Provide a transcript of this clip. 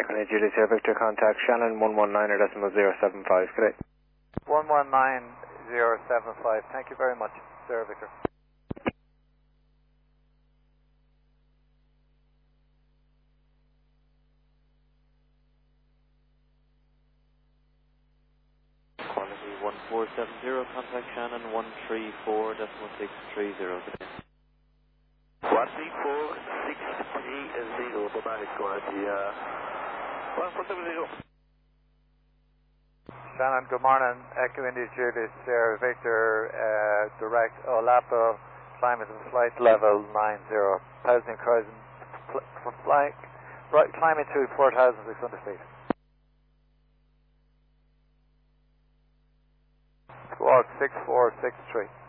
Echo Julius here, Victor, contact Shannon 119.075, good day. 119075, thank you very much, Sir Victor. Quality 1470, contact Shannon 134.630, good day. 134.630, bye-bye, quality 1470. Shannon, good morning. Echo India Julius, Sierra Victor, direct Olapo, climate and flight level 90. Thousand Croydon, flight, climbing to 4,600 feet. Squawk 6463.